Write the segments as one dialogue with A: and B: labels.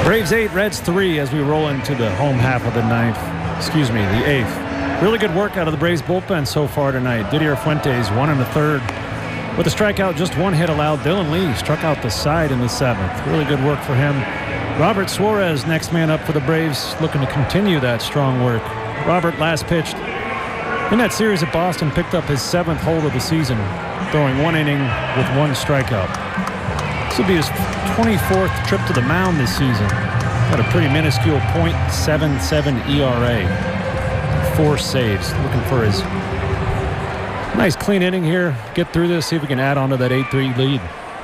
A: Braves 8, Reds 3 as we roll into the home half of the the 8th. Really good work out of the Braves bullpen so far tonight. Didier Fuentes, 1 1/3. With a strikeout, just 1 hit allowed. Dylan Lee struck out the side in the 7th. Really good work for him. Robert Suarez, next man up for the Braves, looking to continue that strong work. Robert last pitched in that series at Boston, picked up his 7th hold of the season, throwing 1 inning with 1 strikeout. This will be his 24th trip to the mound this season. Got a pretty minuscule .77 ERA. 4 saves. Looking for his nice clean inning here. Get through this, see if we can add on to that 8-3 lead.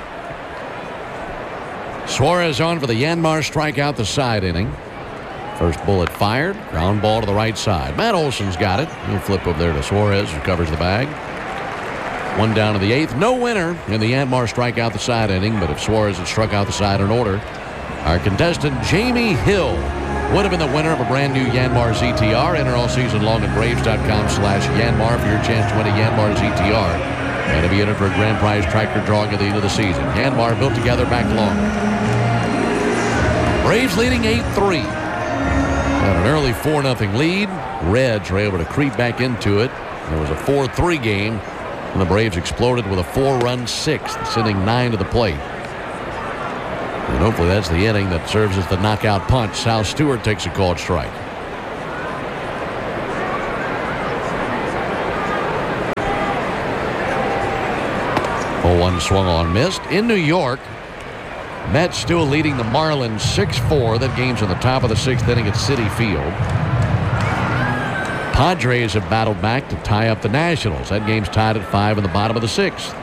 B: Suarez on for the Yanmar strikeout the side inning. First bullet fired. Ground ball to the right side. Matt Olson's got it. He'll flip over there to Suarez, who covers the bag. 1 down to the 8th. No winner in the Yanmar strikeout the side inning, but if Suarez had struck out the side in order, our contestant Jamie Hill would have been the winner of a brand new Yanmar ZTR. Enter all season long at Braves.com/Yanmar for your chance to win a Yanmar ZTR. And to be entered for a grand prize tractor drawing at the end of the season. Yanmar built together back longer. Braves leading 8-3. Got an early 4-0 lead. Reds were able to creep back into it. It was a 4-3 game. And the Braves exploded with a 4-run 6th, sending 9 to the plate. And hopefully that's the inning that serves as the knockout punch. Sal Stewart takes a called strike. Oh, 1 swung on, missed. In New York, Mets still leading the Marlins 6-4. That game's in the top of the 6th inning at Citi Field. Padres have battled back to tie up the Nationals. That game's tied at 5 in the bottom of the 6th.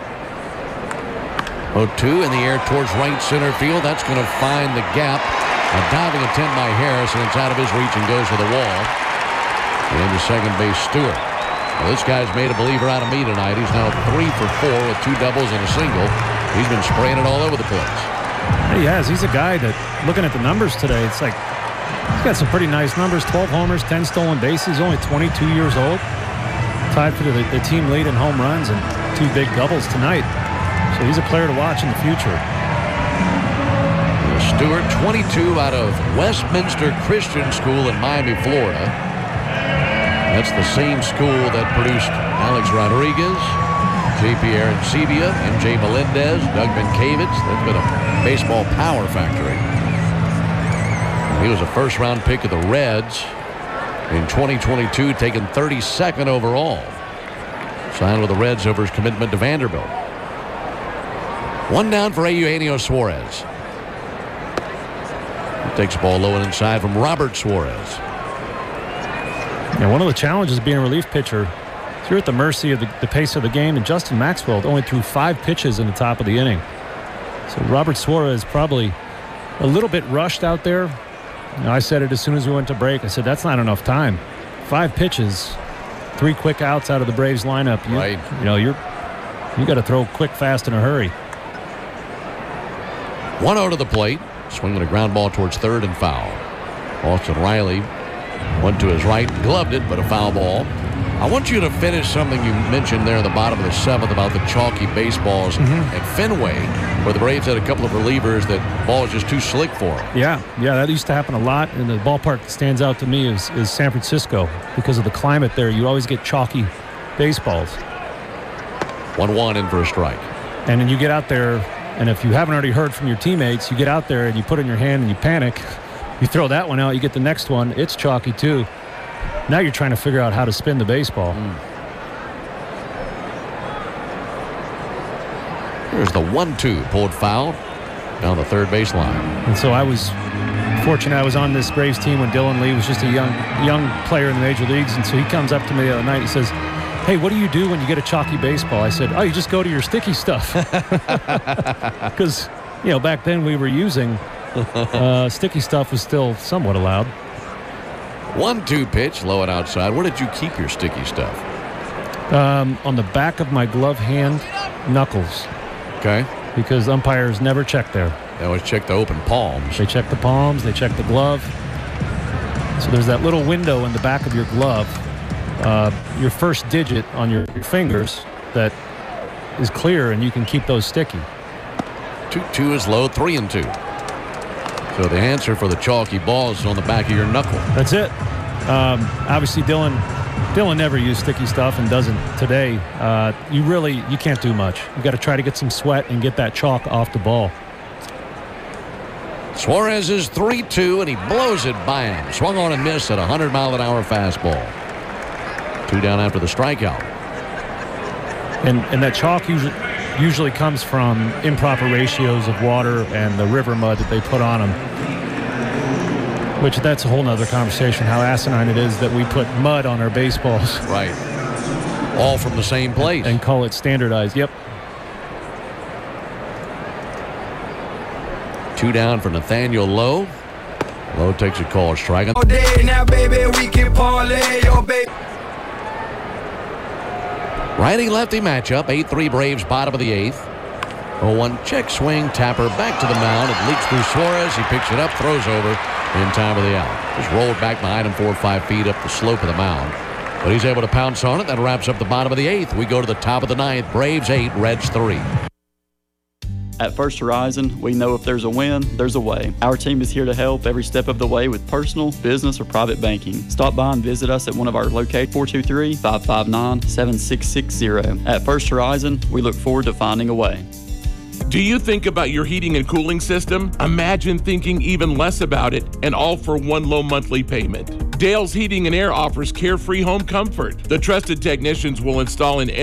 B: 0-2 in the air towards right center field. That's going to find the gap. A diving attempt by Harris, and it's out of his reach and goes to the wall. And to second base, Stewart. Well, this guy's made a believer out of me tonight. He's now 3 for 4 with 2 doubles and a single. He's been spraying it all over the place.
A: He has. He's a guy that, looking at the numbers today, it's like he's got some pretty nice numbers. 12 homers, 10 stolen bases, only 22 years old. Tied for the team lead in home runs and 2 big doubles tonight. So he's a player to watch in the future.
B: Stewart, 22 out of Westminster Christian School in Miami, Florida. That's the same school that produced Alex Rodriguez, J.P. Arancibia, M.J. Melendez, Doug Minkiewicz. That's been a baseball power factory. He was a first-round pick of the Reds in 2022, taken 32nd overall. Signed with the Reds over his commitment to Vanderbilt. 1 down for Eugenio Suarez. He takes the ball low and inside from Robert Suarez.
A: Now, one of the challenges of being a relief pitcher is you're at the mercy of the pace of the game, and Justin Maxwell only threw 5 pitches in the top of the inning. So Robert Suarez probably a little bit rushed out there. You know, I said it as soon as we went to break. I said, that's not enough time. 5 pitches, 3 quick outs out of the Braves lineup.
B: Right.
A: You know, you got to throw quick, fast, in a hurry.
B: 1-0 to the plate. Swinging a ground ball towards third and foul. Austin Riley went to his right, gloved it, but a foul ball. I want you to finish something you mentioned there in the bottom of the 7th about the chalky baseballs at Fenway, where the Braves had a couple of relievers that ball was just too slick for them.
A: Yeah, that used to happen a lot. And the ballpark that stands out to me is San Francisco. Because of the climate there, you always get chalky baseballs.
B: 1-1 in for a strike.
A: And then you get out there, and if you haven't already heard from your teammates, you get out there and you put it in your hand and you panic. You throw that one out, you get the next one. It's chalky too. Now you're trying to figure out how to spin the baseball.
B: Here's the 1-2 pulled foul down the third base line.
A: And so I was fortunate I was on this Braves team when Dylan Lee was just a young player in the major leagues. And so he comes up to me the other night and says, hey, what do you do when you get a chalky baseball? I said, oh, you just go to your sticky stuff. Because, you know, back then we were using sticky stuff was still somewhat allowed.
B: 1-2 pitch, low and outside. Where did you keep your sticky stuff?
A: On the back of my glove hand knuckles.
B: Okay.
A: Because umpires never check there.
B: They always check the open palms.
A: They check the palms. They check the glove. So there's that little window in the back of your glove, your first digit on your fingers that is clear, and you can keep those sticky.
B: 2-2 is low, 3-2. So the answer for the chalky ball is on the back of your knuckle.
A: That's it. Obviously, Dylan never used sticky stuff and doesn't today. You can't do much. You got to try to get some sweat and get that chalk off the ball.
B: Suarez is 3-2, and he blows it by him. Swung on and missed at a 100-mile-an-hour fastball. 2 down after the strikeout.
A: And that chalk usually comes from improper ratios of water and the river mud that they put on them. Which that's a whole nother conversation, how asinine it is that we put mud on our baseballs.
B: Right. All from the same place.
A: And call it standardized. Yep.
B: 2 down for Nathaniel Lowe. Lowe takes a call, strike.
C: Now, baby, we can parlay your baby.
B: Righty-lefty matchup. 8-3 Braves, bottom of the 8th. 0-1 check swing. Tapper back to the mound. It leaks through Suarez. He picks it up, throws over in time for the out. Just rolled back behind him 4 or 5 feet up the slope of the mound. But he's able to pounce on it. That wraps up the bottom of the 8th. We go to the top of the 9th. Braves 8, Reds 3.
D: At First Horizon, we know if there's a win, there's a way. Our team is here to help every step of the way with personal, business, or private banking. Stop by and visit us at one of our locations, 423-559-7660. At First Horizon, we look forward to finding a way.
E: Do you think about your heating and cooling system? Imagine thinking even less about it, and all for one low monthly payment. Dale's Heating and Air offers carefree home comfort. The trusted technicians will install an